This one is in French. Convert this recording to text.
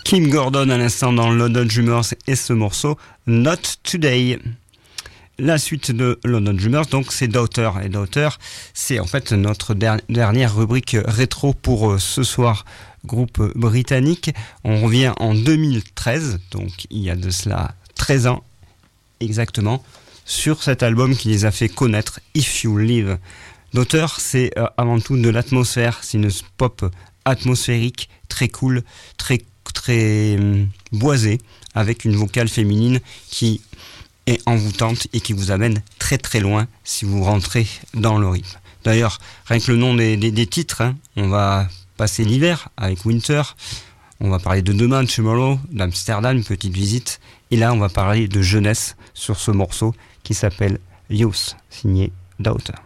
Kim Gordon à l'instant dans London Drummers et ce morceau Not Today. La suite de London Drummers, donc c'est Daughter. Et Daughter, c'est en fait notre dernière rubrique rétro pour ce soir, groupe britannique. On revient en 2013, donc il y a de cela 13 ans exactement, sur cet album qui les a fait connaître, If You Live. Daughter, c'est avant tout de l'atmosphère, c'est une pop atmosphérique, très cool, très boisée, avec une vocale féminine qui est envoûtante et qui vous amène très très loin si vous rentrez dans le rythme. D'ailleurs, rien que le nom des titres, hein, on va passer l'hiver avec Winter, on va parler de demain, Tomorrow, d'Amsterdam, une petite visite, et là on va parler de jeunesse sur ce morceau qui s'appelle Youth, signé Daughter.